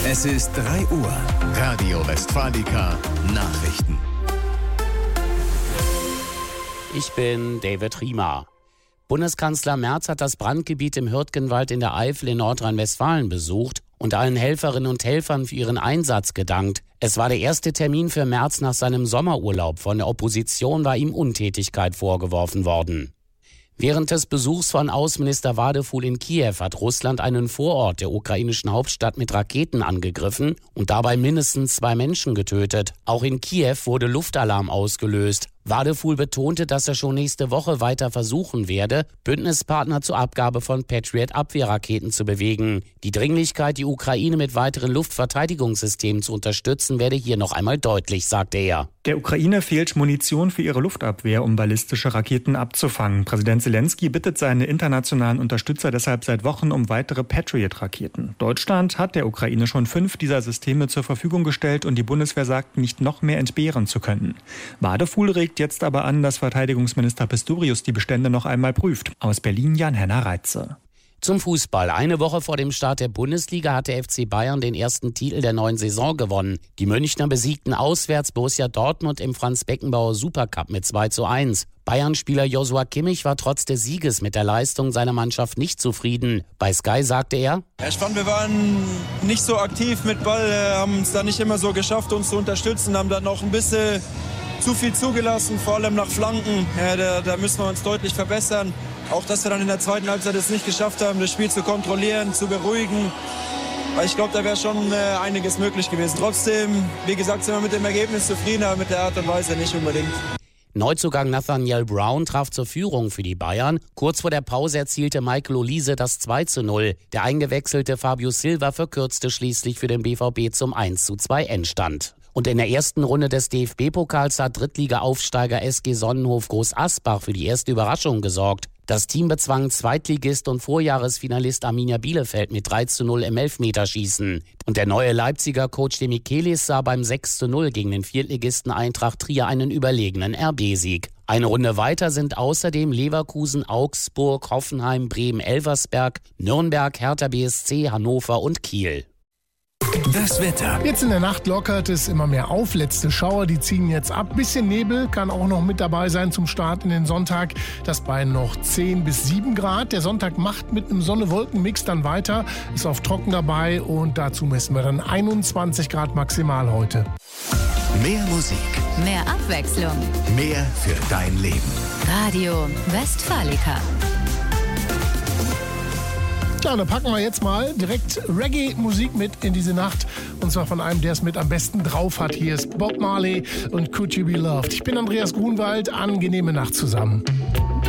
Es ist 3 Uhr. Radio Westfalica Nachrichten. Ich bin David Riemer. Bundeskanzler Merz hat das Brandgebiet im Hürtgenwald in der Eifel in Nordrhein-Westfalen besucht und allen Helferinnen und Helfern für ihren Einsatz gedankt. Es war der erste Termin für Merz nach seinem Sommerurlaub. Von der Opposition war ihm Untätigkeit vorgeworfen worden. Während des Besuchs von Außenminister Wadefuhl in Kiew hat Russland einen Vorort der ukrainischen Hauptstadt mit Raketen angegriffen und dabei mindestens 2 Menschen getötet. Auch in Kiew wurde Luftalarm ausgelöst. Wadefuhl betonte, dass er schon nächste Woche weiter versuchen werde, Bündnispartner zur Abgabe von Patriot-Abwehrraketen zu bewegen. Die Dringlichkeit, die Ukraine mit weiteren Luftverteidigungssystemen zu unterstützen, werde hier noch einmal deutlich, sagte er. Der Ukraine fehlt Munition für ihre Luftabwehr, um ballistische Raketen abzufangen. Präsident Zelensky bittet seine internationalen Unterstützer deshalb seit Wochen um weitere Patriot-Raketen. Deutschland hat der Ukraine schon 5 dieser Systeme zur Verfügung gestellt und die Bundeswehr sagt, nicht noch mehr entbehren zu können. Wadefuhl regt jetzt aber an, dass Verteidigungsminister Pistorius die Bestände noch einmal prüft. Aus Berlin Jan-Henner Reitze. Zum Fußball. Eine Woche vor dem Start der Bundesliga hat der FC Bayern den ersten Titel der neuen Saison gewonnen. Die Münchner besiegten auswärts Borussia Dortmund im Franz-Beckenbauer Supercup mit 2:1. Bayern-Spieler Joshua Kimmich war trotz des Sieges mit der Leistung seiner Mannschaft nicht zufrieden. Bei Sky sagte er: Ich fand, wir waren nicht so aktiv mit Ball, haben es da nicht immer so geschafft, uns zu unterstützen, haben dann noch ein bisschen zu viel zugelassen, vor allem nach Flanken. Ja, da müssen wir uns deutlich verbessern. Auch, dass wir dann in der zweiten Halbzeit es nicht geschafft haben, das Spiel zu kontrollieren, zu beruhigen. Weil ich glaube, da wäre schon einiges möglich gewesen. Trotzdem, wie gesagt, sind wir mit dem Ergebnis zufrieden, aber mit der Art und Weise nicht unbedingt. Neuzugang Nathaniel Brown traf zur Führung für die Bayern. Kurz vor der Pause erzielte Michael Olise das 2:0. Der eingewechselte Fabio Silva verkürzte schließlich für den BVB zum 1:2 Endstand. Und in der ersten Runde des DFB-Pokals hat Drittliga-Aufsteiger SG Sonnenhof Groß Asbach für die erste Überraschung gesorgt. Das Team bezwang Zweitligist und Vorjahresfinalist Arminia Bielefeld mit 3:0 im Elfmeterschießen. Und der neue Leipziger Coach De Michelis sah beim 6:0 gegen den Viertligisten Eintracht Trier einen überlegenen RB-Sieg. Eine Runde weiter sind außerdem Leverkusen, Augsburg, Hoffenheim, Bremen, Elversberg, Nürnberg, Hertha BSC, Hannover und Kiel. Das Wetter. Jetzt in der Nacht lockert es immer mehr auf. Letzte Schauer, die ziehen jetzt ab. Bisschen Nebel kann auch noch mit dabei sein zum Start in den Sonntag. Das bei noch 10 bis 7 Grad. Der Sonntag macht mit einem Sonne-Wolken-Mix dann weiter. Ist auf trocken dabei und dazu messen wir dann 21 Grad maximal heute. Mehr Musik. Mehr Abwechslung. Mehr für dein Leben. Radio Westfalica. Ja, dann packen wir jetzt mal direkt Reggae-Musik mit in diese Nacht. Und zwar von einem, der es mit am besten drauf hat. Hier ist Bob Marley und Could You Be Loved. Ich bin Andreas Grunwald. Angenehme Nacht zusammen.